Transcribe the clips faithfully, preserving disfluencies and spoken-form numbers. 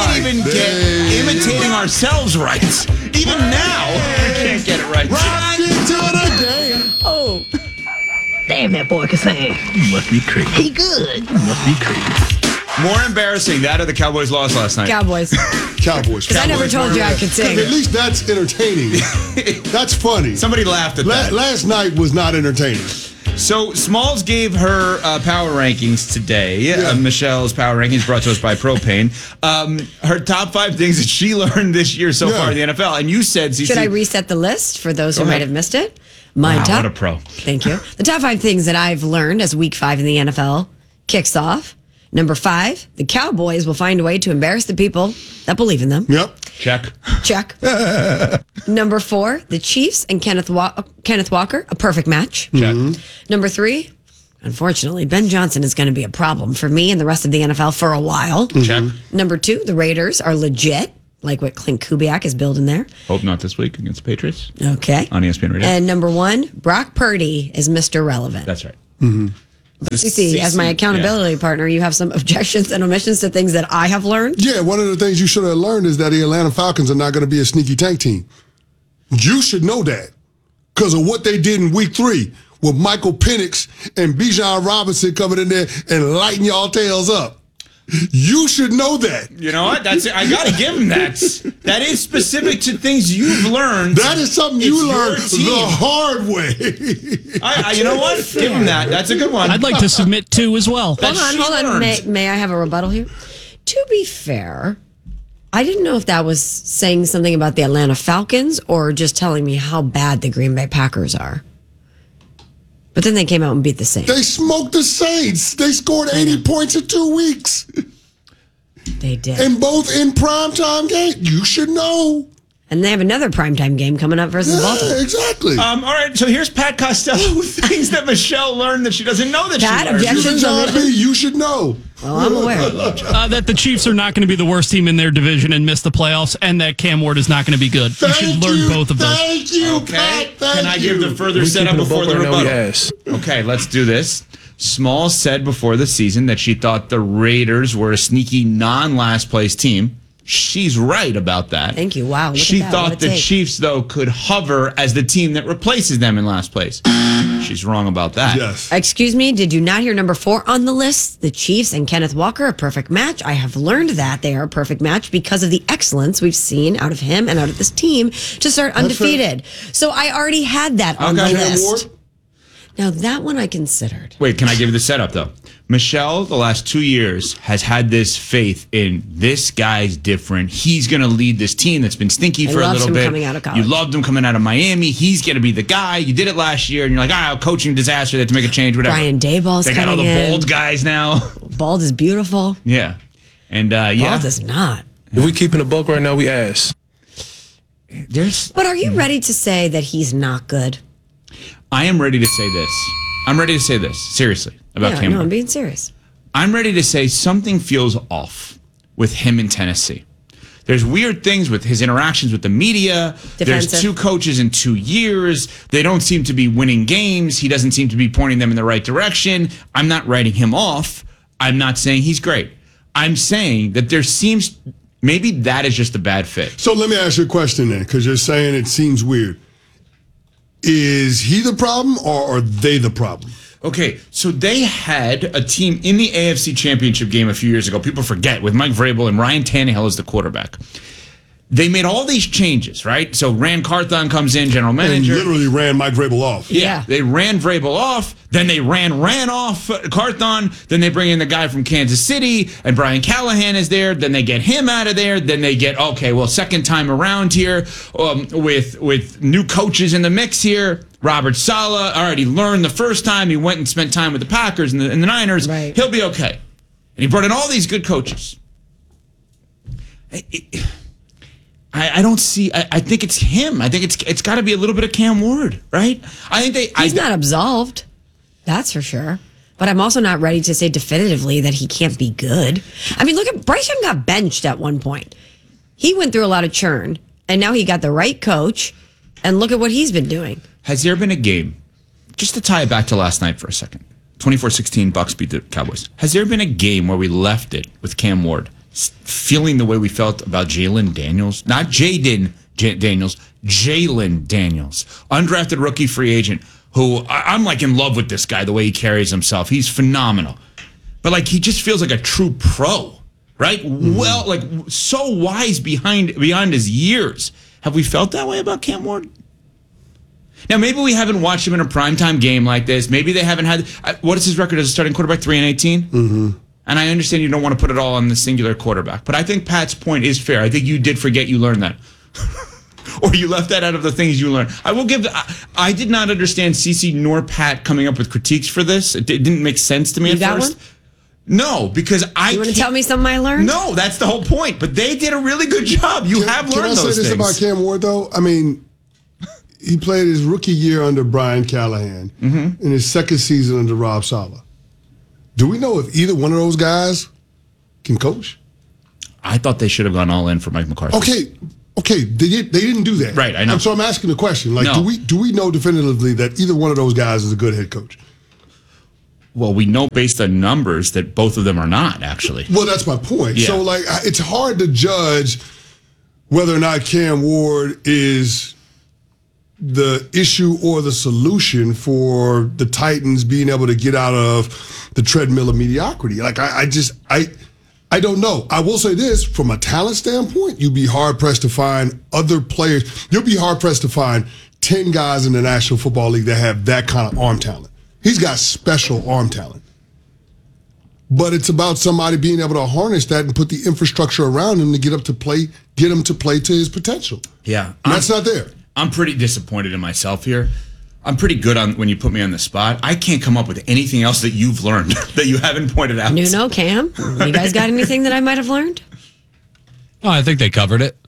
can't even get imitating ourselves right. Even now, I can't get it right. Rock into the game. Oh. Damn, that boy can sing. You must be crazy. He good. You must be crazy. More embarrassing, that or the Cowboys lost last night. Cowboys. Cowboys. Because I never told you I could sing. At least that's entertaining. That's funny. Somebody laughed at La- that. Last night was not entertaining. So Smalls gave her uh, power rankings today. Yeah. Uh, Michelle's power rankings brought to us by Propane. Um, her top five things that she learned this year so Yeah. far in the N F L. And you said, C C, Should I reset the list for those who Go might ahead. have missed it? My Wow, top. what a pro. Thank you. The top five things that I've learned as week five in the N F L kicks off. Number five, the Cowboys will find a way to embarrass the people that believe in them. Yep. check. Check. Number four, the Chiefs and Kenneth Wa- Kenneth Walker, a perfect match. Check. Number three, unfortunately, Ben Johnson is going to be a problem for me and the rest of the N F L for a while. Check. Number two, the Raiders are legit, like what Clint Kubiak is building there. Hope not this week against the Patriots Okay. on E S P N Radio. And number one, Brock Purdy is Mister Relevant. That's right. C C, as my accountability partner, you have some objections and omissions to things that I have learned. Yeah, one of the things you should have learned is that the Atlanta Falcons are not going to be a sneaky tank team. You should know that because of what they did in week three with Michael Penix and Bijan Robinson coming in there and lighting y'all tails up. You should know that. You know what? That's I gotta give him that. That is specific to things you've learned. That is something you It's your learned team. the hard way. I, I, you know what? Give him that. That's a good one. I'd like to submit two as well. That Hold on, she hold on. learned. May, may I have a rebuttal here? To be fair, I didn't know if that was saying something about the Atlanta Falcons or just telling me how bad the Green Bay Packers are. But then they came out and beat the Saints. They smoked the Saints. They scored eighty points in two weeks. They did. And both in primetime game. You should know. And they have another primetime game coming up versus Yeah, Baltimore. exactly. Um, all right, so here's Pat Costello with things that Michelle learned that she doesn't know that Pat, she learned. objection. You're John B. You should know. Well, I'm aware. Uh, that the Chiefs are not going to be the worst team in their division and miss the playoffs, and that Cam Ward is not going to be good. Thank you should learn you, both of those. Thank you, Okay, Pat. Thank can I you. give the further We setup keeping the before book the right now, we rebuttal? ass. Okay, let's do this. Small said before the season that she thought the Raiders were a sneaky non-last place team. She's right about that. Thank you. Wow, look She at that. What thought a the take. Chiefs, though, could hover as the team that replaces them in last place. She's wrong about that. Yes. Excuse me, did you not hear number four on the list? The Chiefs and Kenneth Walker, a perfect match. I have learned that they are a perfect match because of the excellence we've seen out of him and out of this team to start undefeated. So I already had that on Okay. the Cam list. Ward? Now that one I considered. Wait, can I give you the setup, though? Michelle, the last two years, has had this faith in this guy's different. He's going to lead this team that's been stinky I for a loved little him bit. coming out of college. You loved him coming out of Miami. He's going to be the guy. You did it last year, and you're like, ah, coaching disaster. They have to make a change, whatever. Brian Daboll's They got all the coming in. bold guys now. Bald is beautiful. Yeah. And, uh, yeah. Bald is not. If we keeping the book right now, we ass. There's, But are you ready to say that he's not good? I am ready to say this. I'm ready to say this, seriously, about yeah, Cam no, I'm Ward. being serious. I'm ready to say something feels off with him in Tennessee. There's weird things with his interactions with the media. Defensive. There's two coaches in two years. They don't seem to be winning games. He doesn't seem to be pointing them in the right direction. I'm not writing him off. I'm not saying he's great. I'm saying that there seems, maybe that is just a bad fit. So let me ask you a question then, because you're saying it seems weird. Is he the problem or are they the problem? Okay, so they had a team in the A F C Championship game a few years ago. People forget, with Mike Vrabel and Ryan Tannehill as the quarterback. They made all these changes, right? So Rand Carthon comes in, general And manager. literally ran Mike Vrabel off. Yeah, Yeah. they ran Vrabel off. Then they ran ran off Carthon. Then they bring in the guy from Kansas City, and Brian Callahan is there. Then they get him out of there. Then they get okay, well, second time around here um, with with new coaches in the mix here. Robert Saleh already learned the first time. He went and spent time with the Packers and the, and the Niners. Right. He'll be okay. And he brought in all these good coaches. It- it- I, I don't see. I, I think it's him. I think it's it's got to be a little bit of Cam Ward, right? I think they. He's I, not absolved. That's for sure. But I'm also not ready to say definitively that he can't be good. I mean, look at Bryce Young got benched at one point. He went through a lot of churn, and now he got the right coach, and look at what he's been doing. Has there been a game, just to tie it back to last night for a second, twenty-four sixteen Bucks beat the Cowboys. Has there been a game where we left it with Cam Ward s- feeling the way we felt about Jalen Daniels, not Jaden J- Daniels, Jalen Daniels, undrafted rookie free agent, who I- I'm like in love with this guy, the way he carries himself. He's phenomenal. But like he just feels like a true pro, right? Mm-hmm. Well, like so wise behind beyond his years. Have we felt that way about Cam Ward? Now, maybe we haven't watched him in a primetime game like this. Maybe they haven't had... Uh, what is his record as a starting quarterback? three and eighteen? Mm-hmm. And I understand you don't want to put it all on the singular quarterback. But I think Pat's point is fair. I think you did forget you learned that. Or you left that out of the things you learned. I will give... I, I did not understand Cece nor Pat coming up with critiques for this. It, it didn't make sense to me You at got first. one? No, because I You want to can't- tell me something I learned? No, that's the whole point. But they did a really good job. You Can, have can learned I say those this things. about Cam Ward, though? I mean, he played his rookie year under Brian Callahan Mm-hmm. and his second season under Rob Saleh. Do we know if either one of those guys can coach? I thought they should have gone all in for Mike McCarthy. Okay, okay, they did. They didn't do that, Right, I know. And so I'm asking the question: like, No. do we do we know definitively that either one of those guys is a good head coach? Well, we know based on numbers that both of them are not, actually. Well, that's my point. Yeah. So, like, I- it's hard to judge whether or not Cam Ward is the issue or the solution for the Titans being able to get out of the treadmill of mediocrity. Like, I, I just, I, I don't know. I will say this, from a talent standpoint, you'd be hard-pressed to find other players. You'll be hard-pressed to find ten guys in the National Football League that have that kind of arm talent. He's got special arm talent. But it's about somebody being able to harness that and put the infrastructure around him to get up to play, get him to play to his potential. Yeah. And that's not there. I'm pretty disappointed in myself here. I'm pretty good on when you put me on the spot. I can't come up with anything else that you've learned that you haven't pointed out. Nuno, Cam, you guys got anything that I might have learned? Oh, I think they covered it.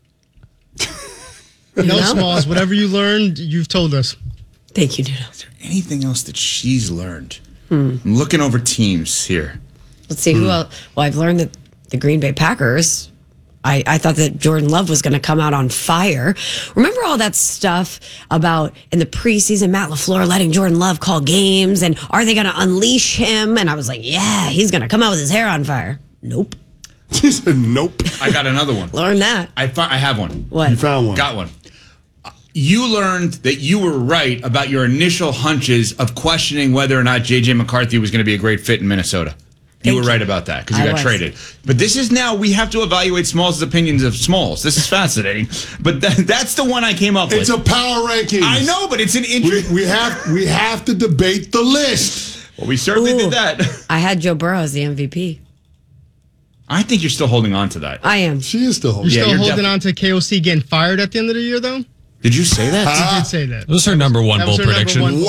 No, know? Smalls, whatever you learned, you've told us. Thank you, Nuno. Is there anything else that she's learned? Hmm. I'm looking over teams here. Let's see who else. Well, I've learned that the Green Bay Packers, I, I thought that Jordan Love was going to come out on fire. Remember all that stuff about in the preseason, Matt LaFleur letting Jordan Love call games and are they going to unleash him? And I was like, yeah, he's going to come out with his hair on fire. Nope. He said, nope. I got another one. Learn that. I, fi- I have one. What? You found one. Got one. You learned that you were right about your initial hunches of questioning whether or not J J McCarthy was going to be a great fit in Minnesota. You Thank were you. right about that because you I got was. traded. But this is now, we have to evaluate Smalls' opinions of Smalls. This is fascinating. But that, that's the one I came up It's with. a power ranking. I know, but it's an We, interesting. we have we have to debate the list. Well, we certainly Ooh. did that. I had Joe Burrow as the M V P. I think you're still holding on to that. I am. She is still You're holding. Yeah, still you're holding def- on to K O C getting fired at the end of the year, though? Did you say that? You did say that. It was her number one That was bold her number prediction. one.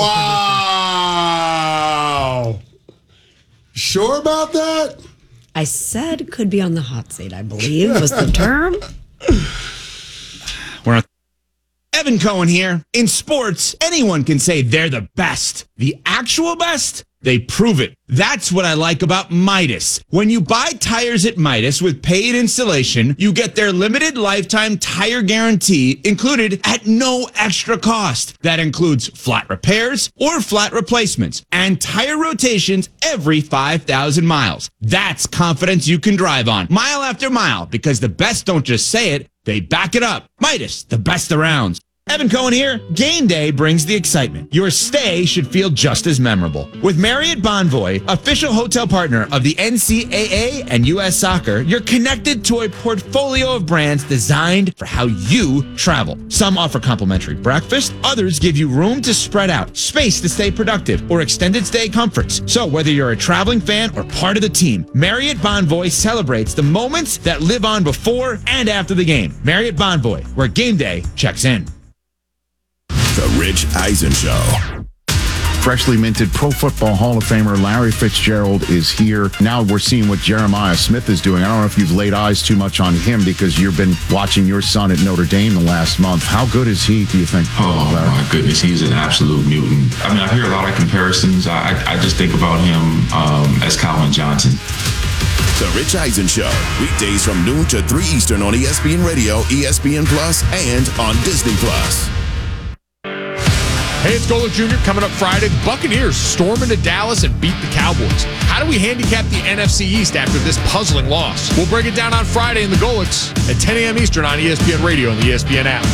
Wow. Sure about that? I said could be on the hot seat, I believe was the term. We're on. Evan Cohen here. In sports, anyone can say they're the best. The actual best? They prove it. That's what I like about Midas. When you buy tires at Midas with paid installation, you get their limited lifetime tire guarantee included at no extra cost. That includes flat repairs or flat replacements and tire rotations every five thousand miles. That's confidence you can drive on mile after mile because the best don't just say it, they back it up. Midas, the best around. Evan Cohen here. Game day brings the excitement. Your stay should feel just as memorable. With Marriott Bonvoy, official hotel partner of the N C double A and U S Soccer, you're connected to a portfolio of brands designed for how you travel. Some offer complimentary breakfast, others give you room to spread out, space to stay productive, or extended stay comforts. So whether you're a traveling fan or part of the team, Marriott Bonvoy celebrates the moments that live on before and after the game. Marriott Bonvoy, where game day checks in. The Rich Eisen Show. Freshly minted Pro Football Hall of Famer Larry Fitzgerald is here. Now we're seeing what Jeremiah Smith is doing. I don't know if you've laid eyes too much on him because you've been watching your son at Notre Dame the last month. How good is he, do you think? Oh, Larry? my goodness. He's an absolute mutant. I mean, I hear a lot of comparisons. I, I just think about him um, as Calvin Johnson. The Rich Eisen Show. Weekdays from noon to three Eastern on E S P N Radio, E S P N Plus, and on Disney Plus. Hey, it's Golick Junior coming up Friday. The Buccaneers storm into Dallas and beat the Cowboys. How do we handicap the N F C East after this puzzling loss? We'll break it down on Friday in the Golicks at ten a.m. Eastern on E S P N Radio and the E S P N app.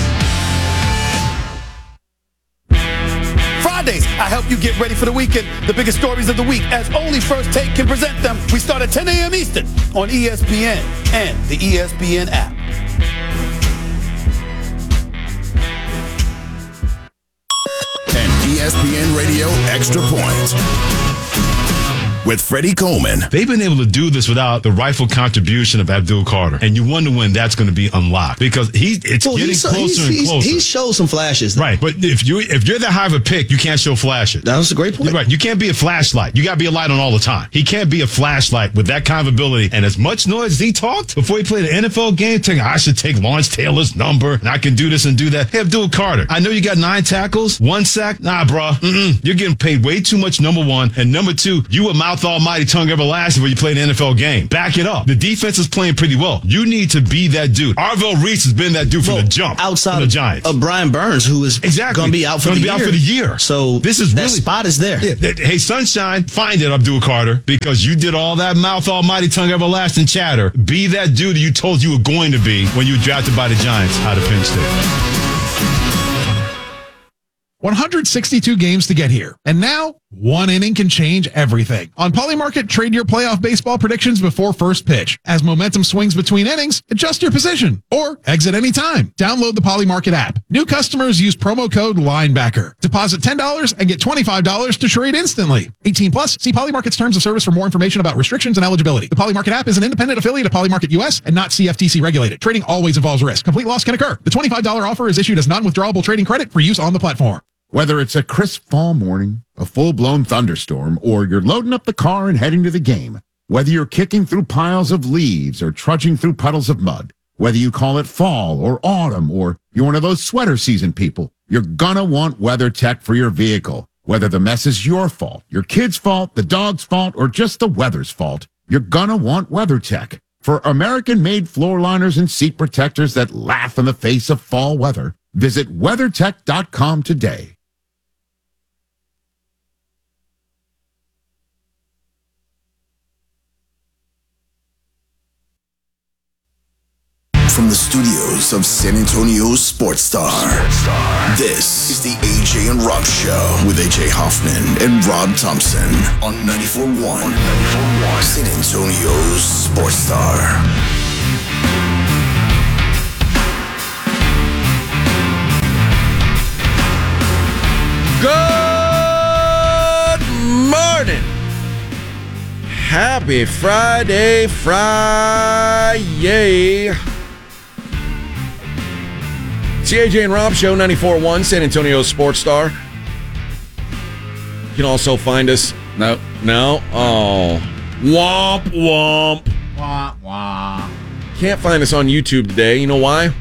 Fridays, I help you get ready for the weekend. The biggest stories of the week, as only First Take can present them. We start at ten a.m. Eastern on E S P N and the E S P N app. And E S P N Radio Extra Point with Freddie Coleman. They've been able to do this without the rightful contribution of Abdul Carter, and you wonder when that's going to be unlocked because he's it's well, getting he's, closer he's, and he's, closer. He showed some flashes, right? But if you if you're that high of a pick, you can't show flashes. That's a great point. Right? You can't be a flashlight. You got to be a light on all the time. He can't be a flashlight with that kind of ability. And as much noise as he talked before he played an N F L game, thinking I should take Lawrence Taylor's number and I can do this and do that. Hey, Abdul Carter, I know you got nine tackles, one sack. Nah, bro, Mm-mm. You're getting paid way too much. Number one, and number two, you a mouth almighty, tongue everlasting when you play an N F L game. Back it up. The defense is playing pretty well. You need to be that dude. Arvell Reese has been that dude from well, the jump. Outside from the Giants. of Brian Burns, who is exactly going to be out for gonna the be year. out for the year. So this is that really spot is there. Yeah, hey, Sunshine, find it, Abdul Carter, because you did all that mouth almighty, tongue everlasting chatter. Be that dude you told you were going to be when you were drafted by the Giants out of Penn State. one hundred sixty-two games to get here. And now, one inning can change everything. On Polymarket, trade your playoff baseball predictions before first pitch. As momentum swings between innings, adjust your position or exit anytime. Download the Polymarket app. New customers use promo code LINEBACKER. Deposit ten dollars and get twenty-five dollars to trade instantly. eighteen plus, see Polymarket's terms of service for more information about restrictions and eligibility. The Polymarket app is an independent affiliate of Polymarket U S and not C F T C regulated. Trading always involves risk. Complete loss can occur. The twenty-five dollars offer is issued as non-withdrawable trading credit for use on the platform. Whether it's a crisp fall morning, a full-blown thunderstorm, or you're loading up the car and heading to the game, whether you're kicking through piles of leaves or trudging through puddles of mud, whether you call it fall or autumn, or you're one of those sweater season people, you're gonna want WeatherTech for your vehicle. Whether the mess is your fault, your kid's fault, the dog's fault, or just the weather's fault, you're gonna want WeatherTech. For American-made floor liners and seat protectors that laugh in the face of fall weather, visit WeatherTech dot com today. From the studios of San Antonio's Sports Star, this is the A J and Rob Show with A J Hoffman and Rob Thompson on ninety-four point one San Antonio's Sports Star. Good morning. Happy Friday, Friday. It's the A J and Rob Show, ninety-four point one San Antonio Sports Star. You can also find us. No. No? Oh. Womp, womp. Wah, wah. Can't find us on YouTube today. You know why?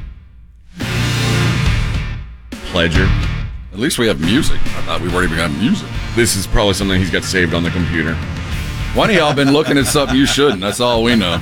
Pleasure. At least we have music. I thought we weren't even going to have music. This is probably something he's got saved on the computer. One of y'all been looking at something you shouldn't. That's all we know.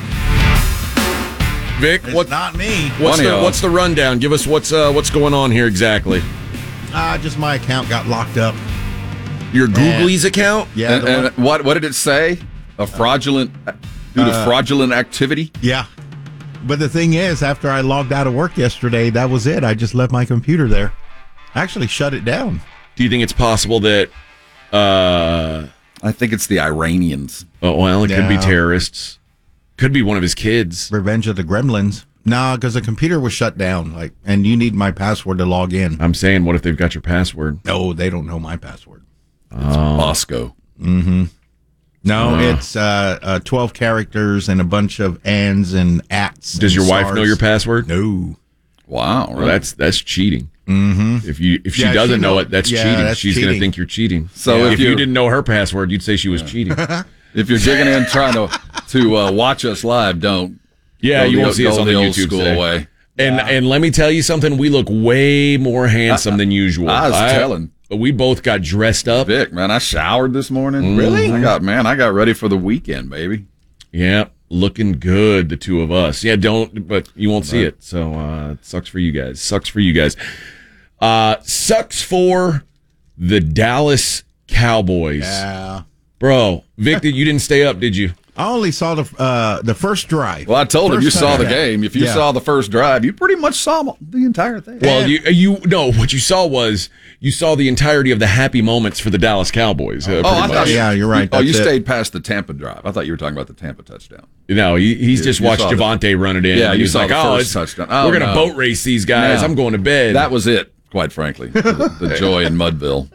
Vic, It's what? not me. What's the, what's the rundown? Give us what's uh, what's going on here exactly. Uh, just my account got locked up. Your Googlies account? Yeah. And, the and what what did it say? A fraudulent due to Uh, fraudulent activity? Yeah. But the thing is, after I logged out of work yesterday, that was it. I just left my computer there. I actually shut it down. Do you think it's possible that? Uh, I think it's the Iranians. Oh well, it could be No. terrorists. Could be one of his kids. Revenge of the Gremlins. Nah, because the computer was shut down. Like, and you need my password to log in. I'm saying, what if they've got your password? No, they don't know my password. It's Bosco. Mm-hmm. No, Uh. it's uh, uh, twelve characters and a bunch of ands and ats. Does and your wife stars. know your password? No. Wow. Well, that's that's cheating. Mm-hmm. If you if she Yeah, she doesn't know know- it, that's yeah, cheating. that's She's going to cheating. think you're cheating. So So if if you you- didn't know her password, you'd say she was cheating. If you're digging in trying to to uh, watch us live, don't. Yeah, Go you the- won't see go us on the the old YouTube school today. way. And and let me tell you something. We look way more handsome than usual. I was telling. We both got dressed up. Vic, man, I showered this morning. Really? I got man, I got ready for the weekend, baby. Yeah, looking good, the two of us. Yeah, don't, but you won't see it. So uh, it sucks for you guys. Sucks for you guys. Uh, sucks for The Dallas Cowboys. Yeah. Bro, Victor, you didn't stay up, did you? I only saw the uh, the first drive. Well, I told him First you saw the touchdown. game. If you Yeah. saw the first drive, you pretty much saw the entire thing. Well, you you no, what you saw was you saw the entirety of the happy moments for the Dallas Cowboys. Uh, oh, pretty I much. thought Yeah, you're right. Oh, you That's it. stayed past the Tampa drive. I thought you were talking about the Tampa touchdown. No, he, he's You- just you watched saw the- Javante run it in. Yeah, and you he's saw like, the oh, first it's- touchdown. Oh, we're gonna no. boat race these guys. No. I'm going to bed. That was it, quite frankly. The, the joy in Mudville.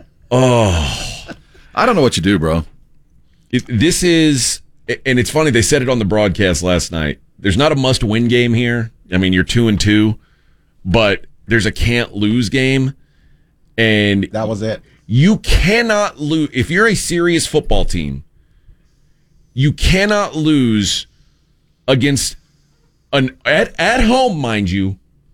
Oh, I don't know what you do, bro. It, this is, and it's funny. They said it on the broadcast last night. There's not a must-win game here. I mean, you're two and two, but there's a can't-lose game, and That was it. you cannot lose if you're a serious football team. You cannot lose against an at at home, mind you,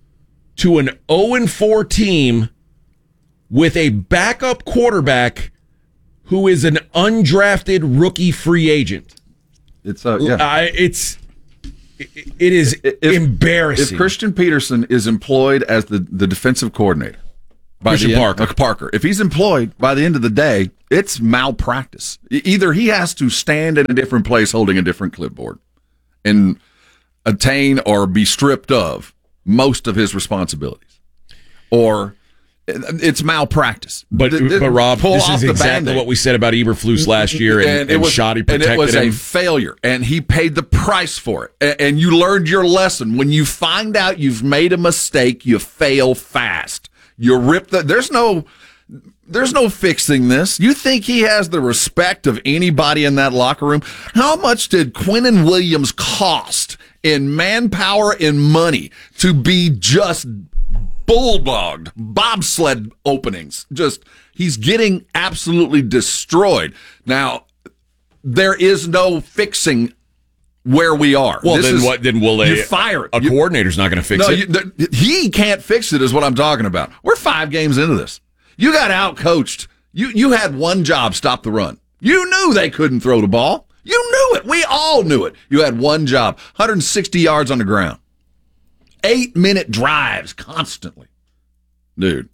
to an oh and four team with a backup quarterback who is an undrafted rookie free agent. It's uh, yeah. I, it's it, it is If- embarrassing. If Christian Peterson is employed as the, the defensive coordinator, by Christian the end- Parker. uh, Parker, if he's employed by the end of the day, it's malpractice. E- Either he has to stand in a different place holding a different clipboard and attain or be stripped of most of his responsibilities, or it's malpractice. But Th- th- but Rob, pull this off is the exactly Band-Aid. what we said about Eberflus last year, and, and, Shoddy protected and it was him. a failure, and he paid the price for it. And, and you learned your lesson. When you find out you've made a mistake, you fail fast. You rip the. There's no. There's no fixing this. You think he has the respect of anybody in that locker room? How much did Quinnen Williams cost in manpower and money to be just bulldogged, bobsled openings? Just, he's getting absolutely destroyed. Now, there is no fixing where we are. Well, This then is- what? Then will they? You fire it. A You- coordinator's not going to fix no, it. you, th- he can't fix it, is what I'm talking about. We're five games into this. You got out-coached. You you had one job, stop the run. You knew they couldn't throw the ball. You knew it. We all knew it. You had one job, one hundred sixty yards on the ground. Eight-minute drives constantly. Dude.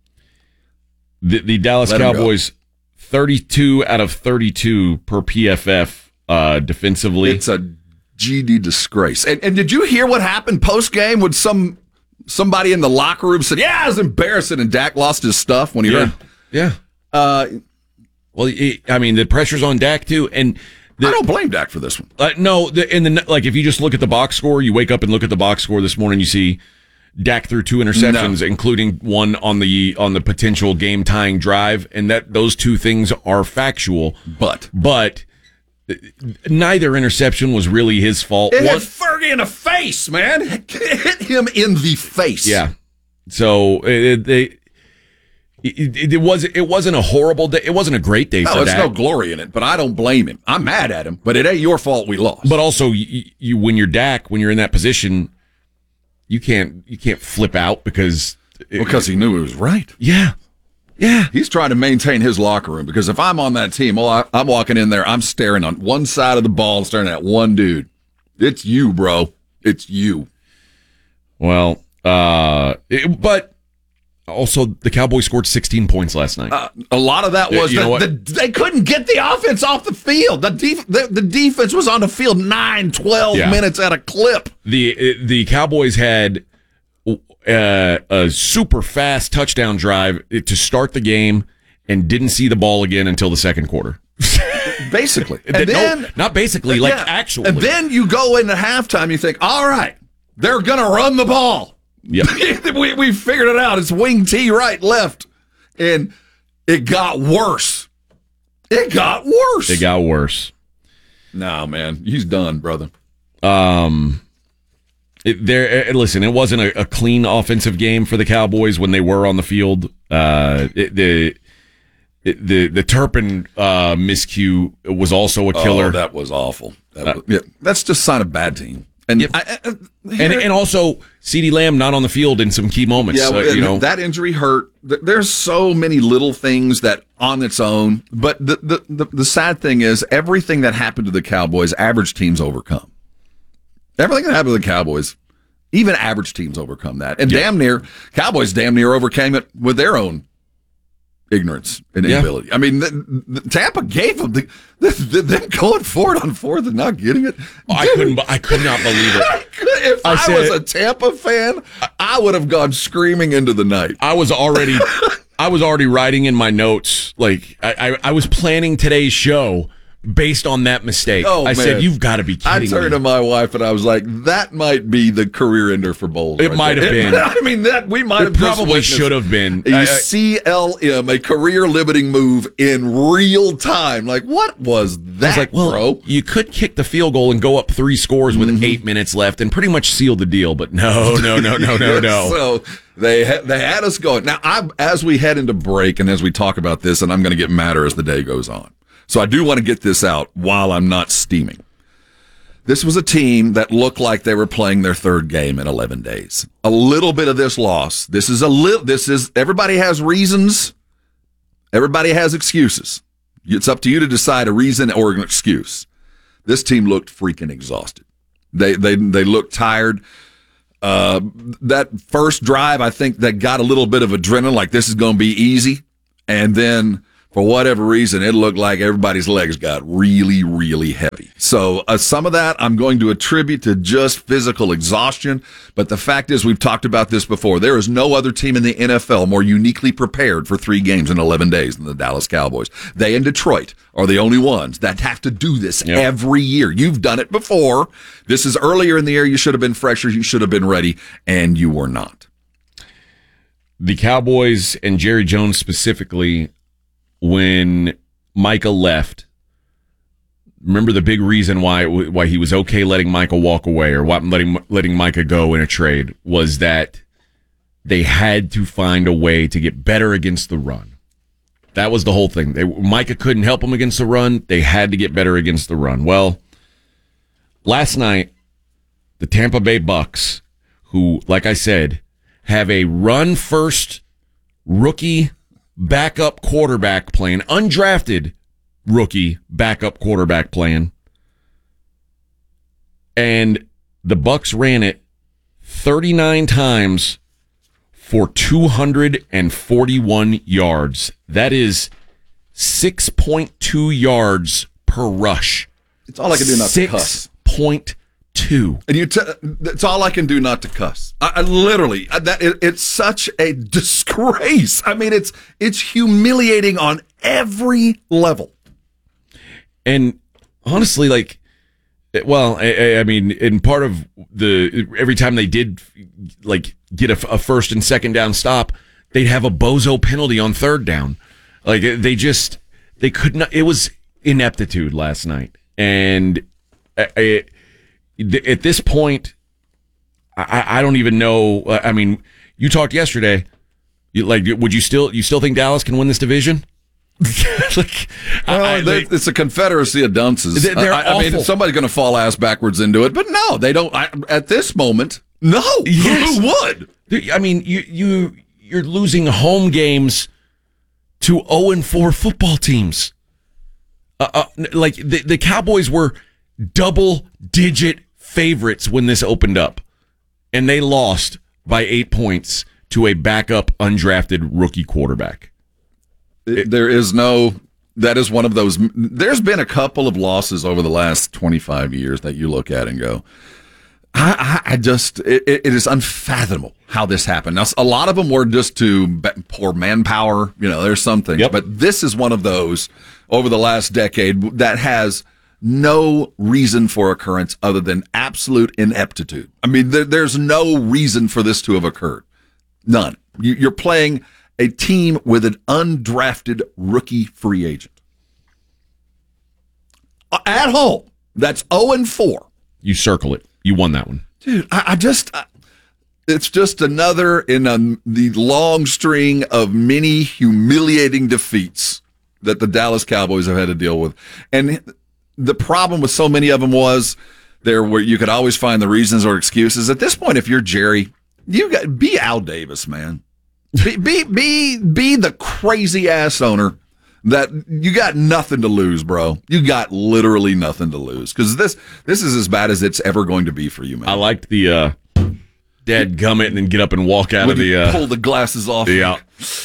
The, the Dallas Let him go. Cowboys, thirty-two out of thirty-two per P F F uh, defensively. It's a G D disgrace. And, and did you hear what happened post-game when some somebody in the locker room said, yeah, it was embarrassing, and Dak lost his stuff when he Yeah. heard Yeah. Uh, well, it, I mean, the pressure's on Dak too, and the, I don't blame Dak for this one. Uh, no, the, in the like, if you just look at the box score, you wake up and look at the box score this morning, you see Dak threw two interceptions, No. including one on the on the potential game tying drive, and that those two things are factual. But but neither interception was really his fault. It One- hit Fergie in the face, man. It hit him in the face. Yeah. So it, they. It, it, it was it wasn't a horrible day. It wasn't a great day No, for there's Dak. no glory in it, but I don't blame him. I'm mad at him, but it ain't your fault we lost. But also, you, you when you're Dak, when you're in that position, you can't you can't flip out because it, because he knew he was right. Yeah, yeah. He's trying to maintain his locker room because if I'm on that team, well, I, I'm walking in there, I'm staring on one side of the ball, staring at one dude. It's you, bro. It's you. Well, uh, it, but also the Cowboys scored sixteen points last night. Uh, a lot of that Yeah, was you know the, what? the, they couldn't get the offense off the field. The, def, the, the defense was on the field nine, twelve Yeah. minutes at a clip. the the Cowboys had uh, a super fast touchdown drive to start the game and didn't see the ball again until the second quarter. Basically. And And then, then, no, not basically, like Yeah. actually. And then you go into halftime, you think, all right, they're going to run the ball. Yep. we, we figured it out. It's wing T right, left. And it got worse. It got worse. It got worse. No, man. He's done, brother. Um, it, there. uh, Listen, it wasn't a, a clean offensive game for the Cowboys when they were on the field. Uh, it, the it, the the Turpin uh, miscue was also a killer. Oh, that was awful. That Uh, was, yeah, that's just a sign of bad team. And I, I, I- and and also CeeDee Lamb not on the field in some key moments. Yeah, uh, well, you know that injury hurt. Th- There's so many little things that on its own, but the, the, the, the sad thing is everything that happened to the Cowboys, average teams overcome. Everything that happened to the Cowboys, even average teams overcome that. And damn near, Cowboys damn near overcame it with their own ignorance and Yeah. inability. I mean, the, the Tampa gave them the, the, the, them going forward on fourth and not getting it. I couldn't. I could not believe it. If I, I said- was a Tampa fan, I would have gone screaming into the night. I was already, I was already writing in my notes. Like I, I, I was planning today's show based on that mistake. Oh, I man. said, "You've got to be I kidding turned me." to my wife and I was like, "That might be the career ender for Bowles." It right might there." have been. I mean, that we might It have just probably witnessed should have been. A I- I- C L M, a career limiting move in real time. Like, what was that, I was like, well, bro? you could kick the field goal and go up three scores with eight minutes left and pretty much seal the deal. But no, no, no, no, no, no. So they ha- they had us going. Now, I, as we head into break and as we talk about this, and I'm going to get madder as the day goes on. So I do want to get this out while I'm not steaming. This was a team that looked like they were playing their third game in eleven days. A little bit of this loss. This is a little, this is, everybody has reasons. Everybody has excuses. It's up to you to decide a reason or an excuse. This team looked freaking exhausted. They, they, they looked tired. Uh, that first drive, I think that got a little bit of adrenaline, like this is going to be easy. And then for whatever reason, it looked like everybody's legs got really, really heavy. So uh, some of that I'm going to attribute to just physical exhaustion. But the fact is, we've talked about this before. There is no other team in the N F L more uniquely prepared for three games in eleven days than the Dallas Cowboys. They and Detroit are the only ones that have to do this Yep. every year. You've done it before. This is earlier in the year. You should have been fresher. You should have been ready, and you were not. The Cowboys and Jerry Jones specifically, when Micah left, remember the big reason why why he was okay letting Micah walk away or why letting letting Micah go in a trade was that they had to find a way to get better against the run. That was the whole thing. They, Micah couldn't help them against the run. They had to get better against the run. Well, last night, the Tampa Bay Bucks, who, like I said, have a run-first rookie backup quarterback plan, undrafted rookie backup quarterback plan, and the Bucks ran it thirty-nine times for two hundred forty-one yards. That is six point two yards per rush. It's all I can do not to cuss. six point two. And you, t- it's all I can do not to cuss. I, I literally, I, that it, it's such a disgrace. I mean, it's it's humiliating on every level. And honestly, like, well, I, I mean, in part of the every time they did like get a, a first and second down stop, they'd have a bozo penalty on third down. Like they just they could not. It was ineptitude last night, and I, I, at this point, I, I don't even know. I mean, you talked yesterday. You, like, would you still you still think Dallas can win this division? like, Well, I, they- like, it's a confederacy of dunces. They- they're I, I mean, awful. somebody's going to fall ass backwards into it, but no, they don't. I, at this moment, no. Yes. Who would? I mean, you you you're losing home games to oh and four football teams. Uh, uh, like the the Cowboys were double digit favorites when this opened up, and they lost by eight points to a backup undrafted rookie quarterback. There is no. That is one of those. There's been a couple of losses over the last twenty-five years that you look at and go, I, I, I just, it, it is unfathomable how this happened. Now, a lot of them were just to poor manpower. You know, there's some things, but this is one of those over the last decade that has no reason for occurrence other than absolute ineptitude. I mean, there, there's no reason for this to have occurred. None. You, you're playing a team with an undrafted rookie free agent at home. That's oh and four. You circle it. You won that one. Dude, I, I just, I, it's just another in a, the long string of many humiliating defeats that the Dallas Cowboys have had to deal with. And the problem with so many of them was there where you could always find the reasons or excuses. At this point, if you're Jerry, you got be Al Davis, man. Be be be, be the crazy ass owner that you got nothing to lose, bro. You got literally nothing to lose because this this is as bad as it's ever going to be for you, man. I liked the uh, dad gummit and then get up and walk out When of the you uh, pull the glasses off. Yeah.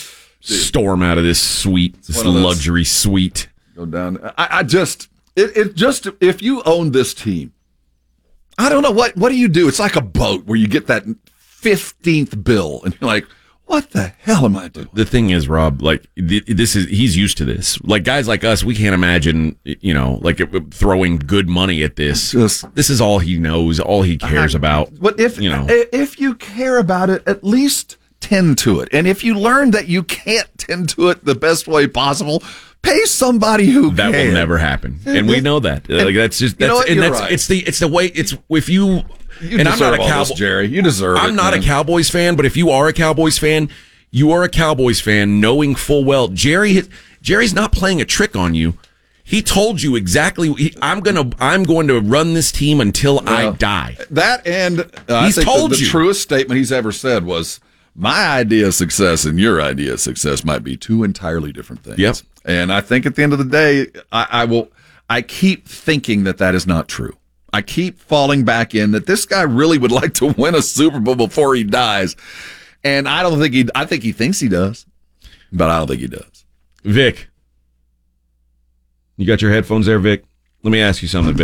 storm out of this suite, this one of those- luxury suite. Go down. I, I just, it, it just, if you own this team, I don't know what, what do you do? It's like a boat where you get that fifteenth bill and you're like, what the hell am I doing? The thing is, Rob, like th- this is he's used to this. Like guys like us, we can't imagine, you know, like throwing good money at this. Just, this is all he knows, all he cares I, about. But if you know, if you care about it, at least tend to it. And if you learn that you can't tend to it the best way possible, pay somebody who that can. will never happen, and we know that. And like that's just that's you know what? and You're that's right. it's the it's the way it's if you. You and I'm not a all Cowboy, this, Jerry. You deserve I'm it. not man. a Cowboys fan, but if you are a Cowboys fan, you are a Cowboys fan, knowing full well Jerry. Jerry's not playing a trick on you. He told you exactly. He, I'm gonna. I'm going to run this team until Well, I die. That and uh, I He's think told the, the you. truest statement he's ever said was, "My idea of success and your idea of success might be two entirely different things." Yep. And I think at the end of the day, I, I will. I keep thinking that that is not true. I keep falling back in that this guy really would like to win a Super Bowl before he dies, and I don't think he. I think he thinks he does, but I don't think he does. Vic, you got your headphones there, Vic? Let me ask you something, Vic.